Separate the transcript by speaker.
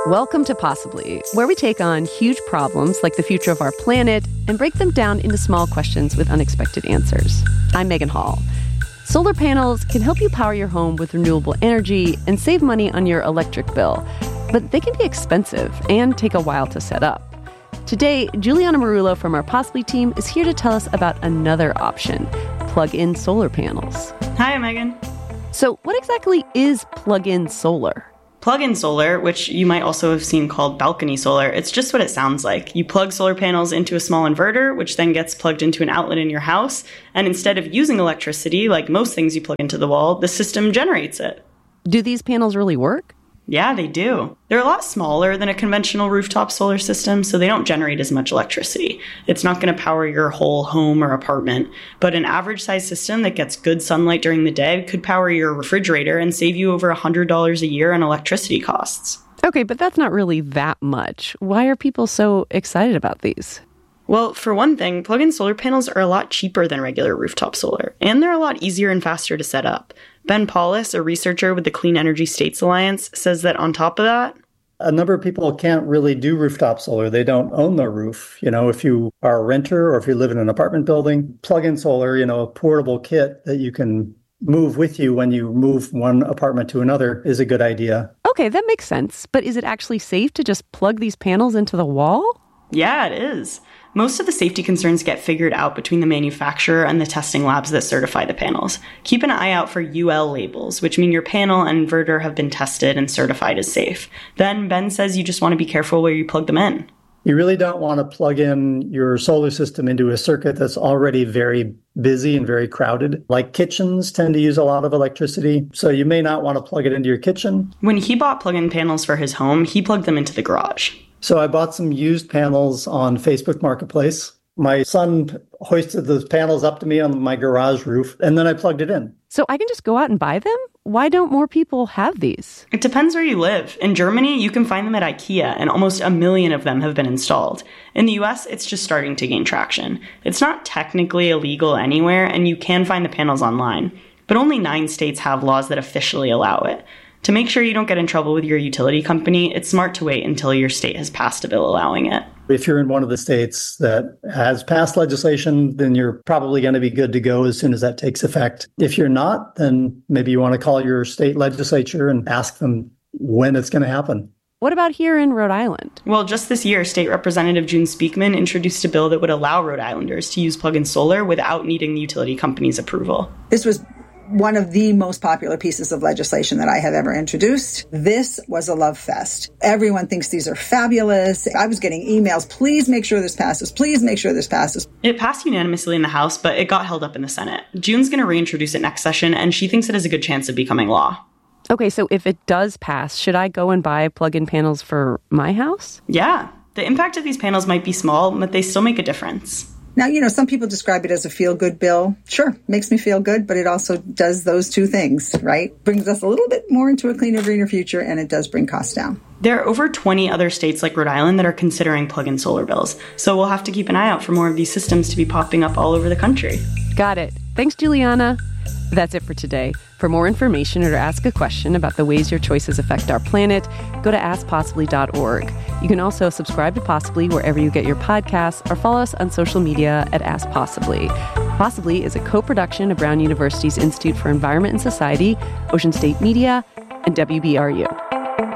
Speaker 1: Welcome to Possibly, where we take on huge problems like the future of our planet and break them down into small questions with unexpected answers. I'm Megan Hall. Solar panels can help you power your home with renewable energy and save money on your electric bill, but they can be expensive and take a while to set up. Today, Juliana Marullo from our Possibly team is here to tell us about another option, plug-in solar panels.
Speaker 2: Hi, Megan.
Speaker 1: So what exactly is plug-in solar?
Speaker 2: Plug-in solar, which you might also have seen called balcony solar, it's just what it sounds like. You plug solar panels into a small inverter, which then gets plugged into an outlet in your house, and instead of using electricity, like most things you plug into the wall, the system generates it.
Speaker 1: Do these panels really work?
Speaker 2: Yeah, they do. They're a lot smaller than a conventional rooftop solar system, so they don't generate as much electricity. It's not going to power your whole home or apartment, but an average-sized system that gets good sunlight during the day could power your refrigerator and save you over $100 a year on electricity costs.
Speaker 1: Okay, but that's not really that much. Why are people so excited about these?
Speaker 2: Well, for one thing, plug-in solar panels are a lot cheaper than regular rooftop solar, and they're a lot easier and faster to set up. Ben Paulus, a researcher with the Clean Energy States Alliance, says that on top of that,
Speaker 3: a number of people can't really do rooftop solar. They don't own their roof. If you are a renter or if you live in an apartment building, plug-in solar, a portable kit that you can move with you when you move one apartment to another is a good idea.
Speaker 1: Okay, that makes sense. But is it actually safe to just plug these panels into the wall?
Speaker 2: Yeah, it is. Most of the safety concerns get figured out between the manufacturer and the testing labs that certify the panels. Keep an eye out for UL labels, which mean your panel and inverter have been tested and certified as safe. Then Ben says you just want to be careful where you plug them in.
Speaker 3: You really don't want to plug in your solar system into a circuit that's already very busy and very crowded. Like kitchens tend to use a lot of electricity, so you may not want to plug it into your kitchen.
Speaker 2: When he bought plug-in panels for his home, he plugged them into the garage.
Speaker 3: So I bought some used panels on Facebook Marketplace. My son hoisted those panels up to me on my garage roof, and then I plugged it in.
Speaker 1: So I can just go out and buy them? Why don't more people have these?
Speaker 2: It depends where you live. In Germany, you can find them at IKEA, and almost 1 million of them have been installed. In the US, it's just starting to gain traction. It's not technically illegal anywhere, and you can find the panels online. But only 9 states have laws that officially allow it. To make sure you don't get in trouble with your utility company, it's smart to wait until your state has passed a bill allowing it.
Speaker 3: If you're in one of the states that has passed legislation, then you're probably going to be good to go as soon as that takes effect. If you're not, then maybe you want to call your state legislature and ask them when it's going to happen.
Speaker 1: What about here in Rhode Island?
Speaker 2: Well, just this year, State Representative June Speakman introduced a bill that would allow Rhode Islanders to use plug-in solar without needing the utility company's approval.
Speaker 4: This was one of the most popular pieces of legislation that I have ever introduced. This was a love fest. Everyone thinks these are fabulous. I was getting emails, please make sure this passes. Please make sure this passes.
Speaker 2: It passed unanimously in the House, but it got held up in the Senate. June's going to reintroduce it next session, and she thinks it has a good chance of becoming law.
Speaker 1: Okay, so if it does pass, should I go and buy plug-in panels for my house?
Speaker 2: Yeah. The impact of these panels might be small, but they still make a difference.
Speaker 4: Now, some people describe it as a feel-good bill. Sure, makes me feel good, but it also does those two things, right? Brings us a little bit more into a cleaner, greener future, and it does bring costs down.
Speaker 2: There are over 20 other states like Rhode Island that are considering plug-in solar bills, so we'll have to keep an eye out for more of these systems to be popping up all over the country.
Speaker 1: Got it. Thanks, Juliana. That's it for today. For more information or to ask a question about the ways your choices affect our planet, go to askpossibly.org. You can also subscribe to Possibly wherever you get your podcasts or follow us on social media at Ask Possibly. Possibly is a co-production of Brown University's Institute for Environment and Society, Ocean State Media, and WBRU.